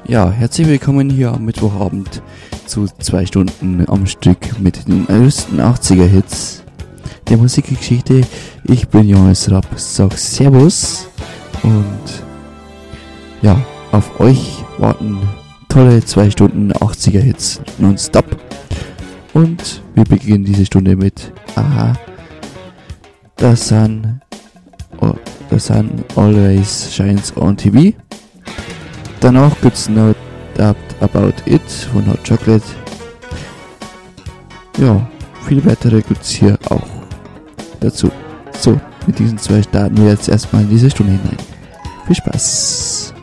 Ja, herzlich willkommen hier am Mittwochabend zu 2 Stunden am Stück mit den größten 80er-Hits der Musikgeschichte. Ich bin Johannes Rapp, sag Servus und ja, auf euch warten tolle 2 Stunden 80er-Hits nonstop. Und wir beginnen diese Stunde mit Aha, The Sun Always Shines on TV. Danach gibt's No Doubt About It von Hot Chocolate. Ja, viele weitere gibt's hier auch dazu. So, mit diesen 2 starten wir jetzt erstmal in diese Stunde hinein. Viel Spaß!